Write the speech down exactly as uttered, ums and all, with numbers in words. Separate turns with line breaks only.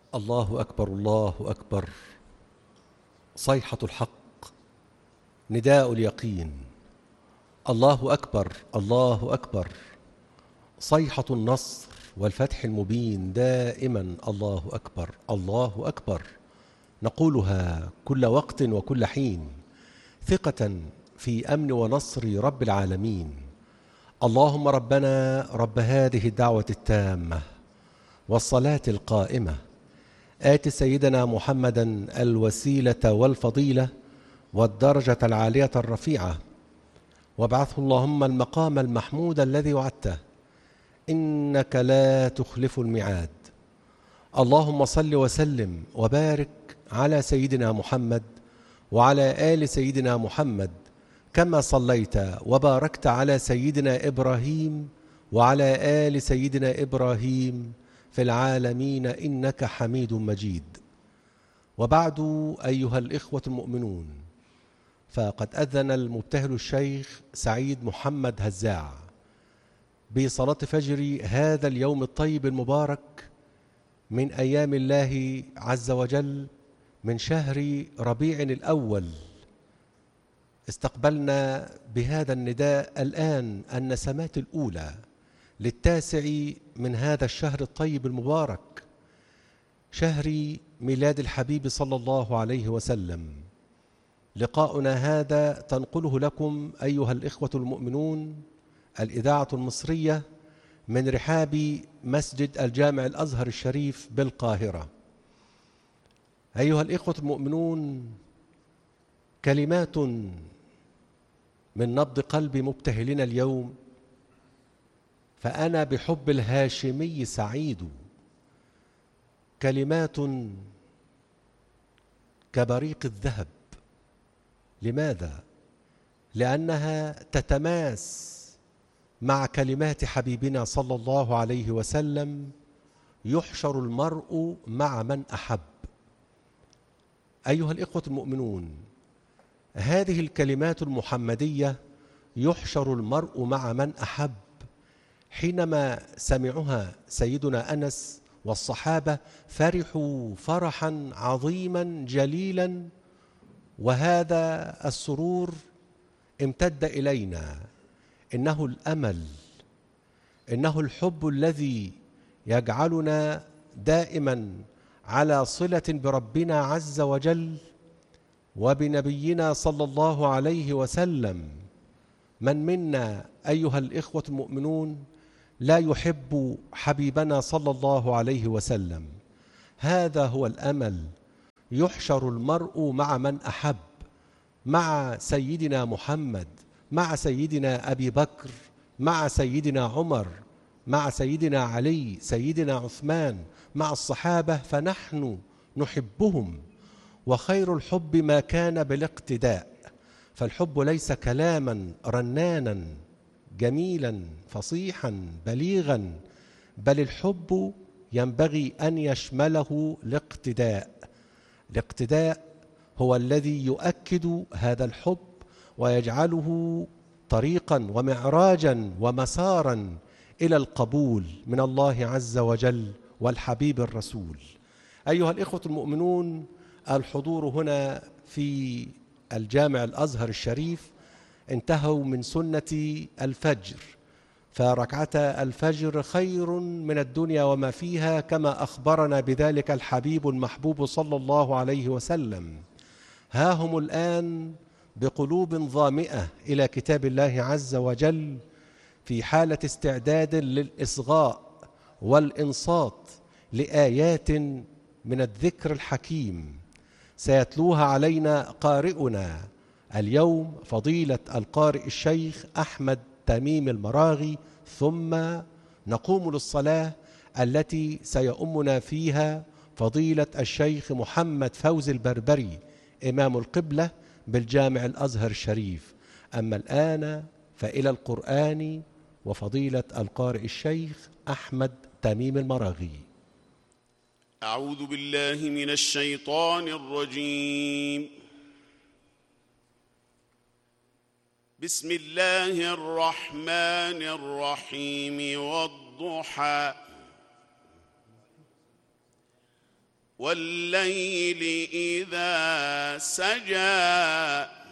الله أكبر الله أكبر. صيحة الحق، نداء اليقين. الله أكبر الله أكبر. صيحة النصر والفتح المبين. دائما الله أكبر الله أكبر، نقولها كل وقت وكل حين، ثقة في أمن ونصر رب العالمين. اللهم ربنا رب هذه الدعوة التامة والصلاة القائمة، آت سيدنا محمدا الوسيلة والفضيلة والدرجة العالية الرفيعة، وابعثه اللهم المقام المحمود الذي وعدته، إنك لا تخلف الميعاد. اللهم صل وسلم وبارك على سيدنا محمد وعلى آل سيدنا محمد، كما صليت وباركت على سيدنا إبراهيم وعلى آل سيدنا إبراهيم في العالمين إنك حميد مجيد. وبعد، أيها الإخوة المؤمنون، فقد أذن المبتهل الشيخ سعيد محمد هزاع بصلاة فجر هذا اليوم الطيب المبارك من أيام الله عز وجل، من شهر ربيع الأول. استقبلنا بهذا النداء الآن النسمات الأولى للتاسع من هذا الشهر الطيب المبارك، شهر ميلاد الحبيب صلى الله عليه وسلم. لقاؤنا هذا تنقله لكم أيها الإخوة المؤمنون الإذاعة المصرية من رحاب مسجد الجامع الأزهر الشريف بالقاهرة. أيها الإخوة المؤمنون، كلمات من نبض قلب مبتهلنا اليوم. فأنا بحب الهاشمي سعيد، كلمات كبريق الذهب. لماذا؟ لأنها تتماس مع كلمات حبيبنا صلى الله عليه وسلم: يحشر المرء مع من أحب. أيها الإخوة المؤمنون، هذه الكلمات المحمدية يحشر المرء مع من أحب، حينما سمعها سيدنا أنس والصحابة فرحوا فرحا عظيما جليلا، وهذا السرور امتد إلينا. إنه الأمل، إنه الحب الذي يجعلنا دائما على صلة بربنا عز وجل وبنبينا صلى الله عليه وسلم. من منا أيها الإخوة المؤمنون لا يحب حبيبنا صلى الله عليه وسلم؟ هذا هو الأمل. يحشر المرء مع من أحب، مع سيدنا محمد، مع سيدنا أبي بكر، مع سيدنا عمر، مع سيدنا علي، سيدنا عثمان، مع الصحابة، فنحن نحبهم. وخير الحب ما كان بالاقتداء. فالحب ليس كلاما رنانا جميلا فصيحا بليغا، بل الحب ينبغي أن يشمله الاقتداء. الاقتداء هو الذي يؤكد هذا الحب ويجعله طريقا ومعراجا ومسارا إلى القبول من الله عز وجل والحبيب الرسول. أيها الإخوة المؤمنون، الحضور هنا في الجامع الأزهر الشريف انتهوا من سنة الفجر، فركعتا الفجر خير من الدنيا وما فيها، كما أخبرنا بذلك الحبيب المحبوب صلى الله عليه وسلم. ها هم الآن بقلوب ظامئة إلى كتاب الله عز وجل، في حالة استعداد للإصغاء والإنصات لآيات من الذكر الحكيم سيتلوها علينا قارئنا اليوم فضيلة القارئ الشيخ أحمد تميم المراغي، ثم نقوم للصلاة التي سيؤمنا فيها فضيلة الشيخ محمد فوزي البربري إمام القبلة بالجامع الأزهر الشريف. أما الآن فإلى القرآن وفضيلة القارئ الشيخ أحمد تميم المراغي.
أعوذ بالله من الشيطان الرجيم. بسم الله الرحمن الرحيم. والضحى والليل إذا سجى